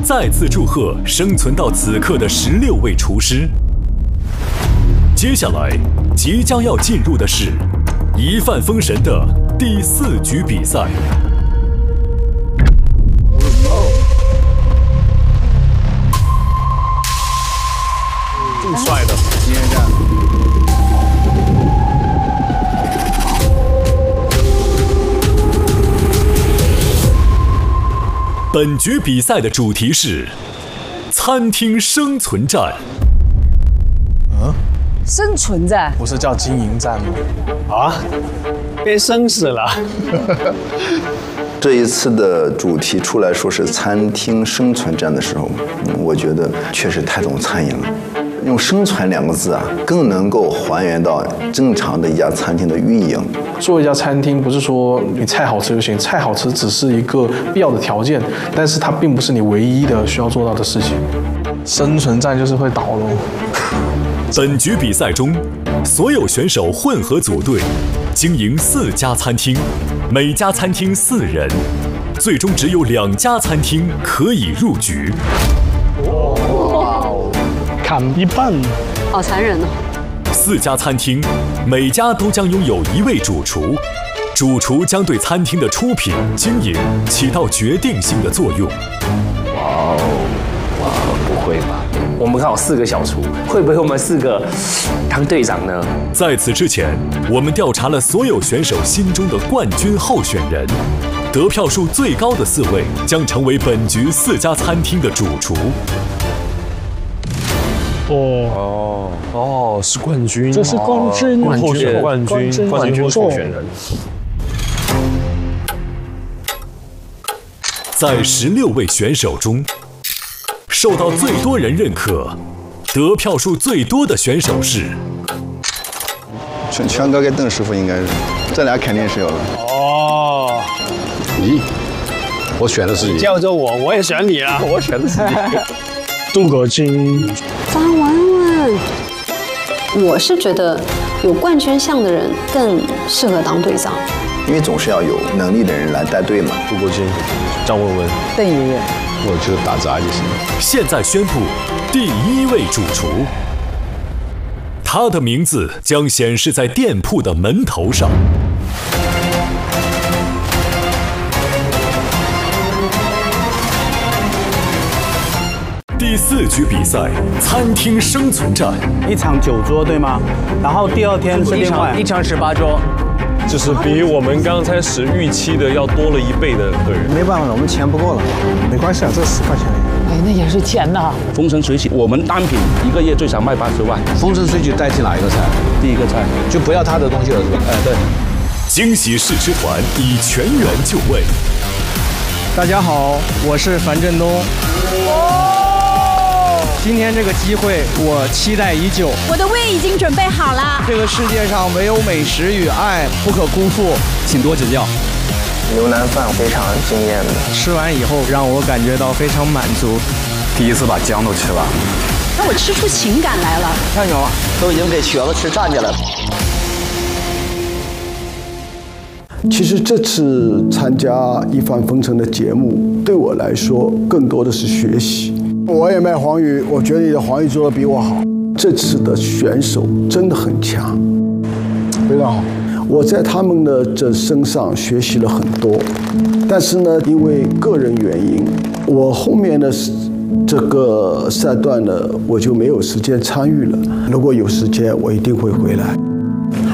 再次祝贺生存到此刻的16位厨师。接下来即将要进入的是一饭封神的第4局比赛。 这么帅的，今天这样。 本局比赛的主题是餐厅生存战。 生存战不是叫经营战吗？啊，变生死了。 这一次的主题出来说是餐厅生存战的时候，我觉得确实太懂餐饮了。用生存2个字啊，更能够还原到正常的一家餐厅的运营。 做一家餐厅不是说你菜好吃就行，菜好吃只是一个必要的条件，但是它并不是你唯一的需要做到的事情。生存战就是会倒喽。 本局比赛中，所有选手混合组队，经营4家餐厅，每家餐厅4人，最终只有2家餐厅可以入局。 砍一半， 好残忍哦 ！4家餐厅，每家都将拥有1位主厨，主厨将对餐厅的出品、经营起到决定性的作用。 哇，不会吧？我们刚好4个小厨，会不会我们4个当队长呢？ 在此之前，我们调查了所有选手心中的冠军候选人，得票数最高的4位将成为本局4家餐厅的主厨。 是冠军， 这是冠军候选人。 在16位选手中，受到最多人认可、得票数最多的选手是全哥跟邓师傅，应该是这俩肯定是有的。 哦，你，我选的是你， 叫着我也选你啊， 我选的是你。 杜国金， 张婉婉，我是觉得有冠军相的人更适合当队长， 因为总是要有能力的人来带队嘛。 杜国金、张文文、 邓爷爷， 我就打杂就行了。 现在宣布第1位主厨，他的名字将显示在店铺的门头上。第4局比赛，餐厅生存战。 1场9桌对吗？然后第2天是另外一场18桌， 就是比我们刚开始预期的要多了1倍的客人。 没办法了，我们钱不够了，没关系啊，这10块钱而已。 哎，那也是钱呐！ 风生水起，我们单品1个月最少卖80万。 风生水起代替哪一个菜？ 第1个菜就不要他的东西了，是吧？ 对。 惊喜试吃团已全员就位。 大家好，我是樊振东。今天这个机会我期待已久， 我的胃已经准备好了。 这个世界上唯有美食与爱不可辜负，请多指教。 牛腩饭非常惊艳的， 吃完以后让我感觉到非常满足。 第一次把姜都吃完， 那我吃出情感来了。 太牛了，都已经给瘸子吃站起来了。 其实这次参加一帆风尘的节目，对我来说更多的是学习。我也卖黄鱼，我觉得你的黄鱼做得比我好。这次的选手真的很强，非常好。我在他们的这身上学习了很多，但是呢，因为个人原因，我后面的这个赛段呢，我就没有时间参与了。如果有时间，我一定会回来。